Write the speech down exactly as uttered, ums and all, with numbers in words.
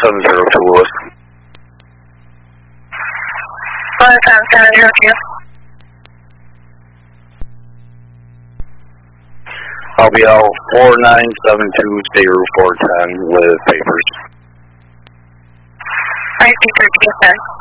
seven zero two Lewis. one seven seven zero two. I'll be out four nine seven two, stay route four ten with papers. I see thirteen ten.